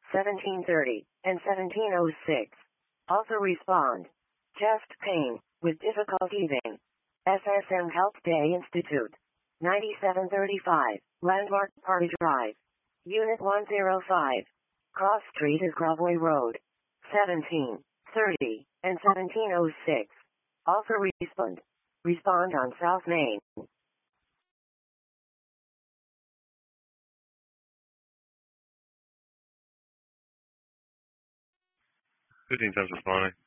1730, and 1706. Also respond. Chest pain, with difficulty vein. SSM Health Day Institute. 9735, Landmark Party Drive. Unit 105. Cross Street is Groveway Road. 1730, and 1706. Also respond. Respond on South Main. 15 times responding.